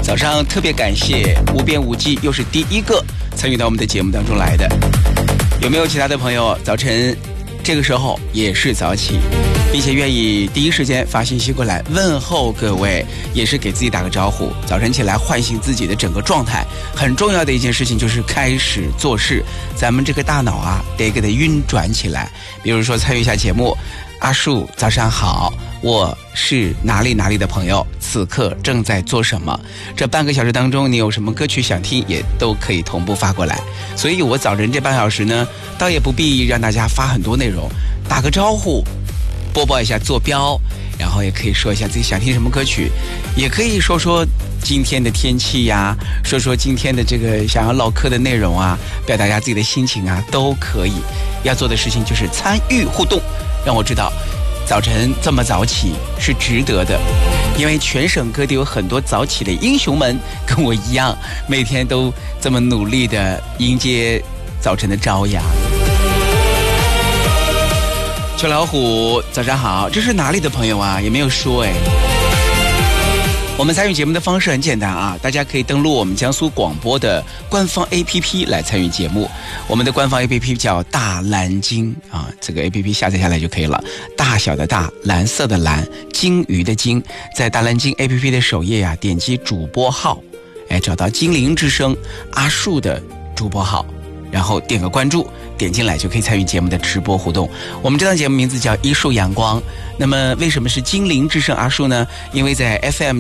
早上特别感谢无边无际又是第一个参与到我们的节目当中来的。有没有其他的朋友早晨这个时候也是早起，并且愿意第一时间发信息过来问候各位，也是给自己打个招呼。早晨起来唤醒自己的整个状态，很重要的一件事情就是开始做事。咱们这个大脑啊，得给它运转起来。比如说参与一下节目，阿树早上好，我是哪里哪里的朋友，此刻正在做什么。这半个小时当中你有什么歌曲想听，也都可以同步发过来。所以我早晨这半小时呢，倒也不必让大家发很多内容，打个招呼，播报一下坐标，然后也可以说一下自己想听什么歌曲，也可以说说今天的天气呀，说说今天的这个想要唠嗑的内容啊，表达一下自己的心情啊，都可以。要做的事情就是参与互动，让我知道早晨这么早起是值得的，因为全省各地有很多早起的英雄们跟我一样，每天都这么努力的迎接早晨的朝阳。秋老虎早上好，这是哪里的朋友啊？也没有说哎。我们参与节目的方式很简单啊，大家可以登录我们江苏广播的官方 APP 来参与节目。我们的官方 APP 叫大蓝鲸啊，这个 APP 下载下来就可以了。大小的大，蓝色的蓝，鲸鱼的鲸，在大蓝鲸 APP 的首页啊，点击主播号，找到精灵之声阿树的主播号，然后点个关注，点进来就可以参与节目的直播互动。我们这档节目名字叫一树阳光。那么为什么是精灵之声阿树呢？因为在 FM